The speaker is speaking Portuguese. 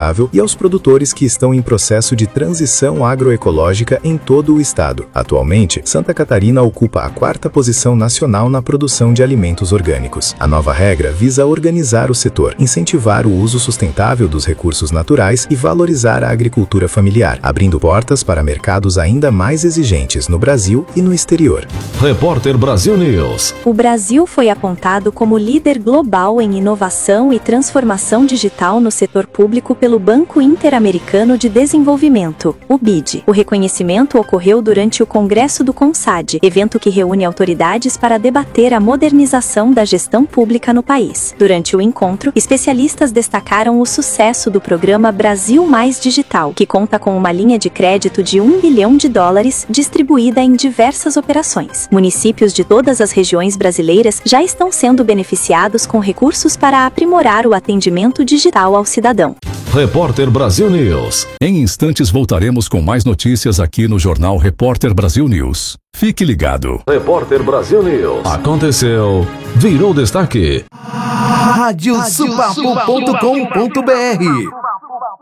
sustentável e aos produtores que estão em processo de transição agroecológica em todo o estado. Atualmente, Santa Catarina ocupa a 4ª posição nacional na produção de alimentos orgânicos. A nova regra visa organizar o setor, incentivar o uso sustentável dos recursos naturais e valorizar a agricultura familiar, abrindo portas para mercados ainda mais exigentes no Brasil e no exterior. Repórter Brasil News. O Brasil foi apontado como líder global em inovação e transformação digital no setor público pelo Banco Interamericano de Desenvolvimento, o BID. O reconhecimento ocorreu durante o Congresso do CONSAD, evento que reúne autoridades para debater a modernização da gestão pública no país. Durante o encontro, especialistas destacaram o sucesso do programa Brasil Mais Digital, que conta com uma linha de crédito de US$ 1 bilhão distribuída em diversas operações. Municípios de todas as regiões brasileiras já estão sendo beneficiados com recursos para aprimorar o atendimento digital ao cidadão. Repórter Brasil News. Em instantes voltaremos com mais notícias aqui no Jornal Repórter Brasil News. Fique ligado. Repórter Brasil News. Aconteceu, virou destaque. Radiosupapo.com.br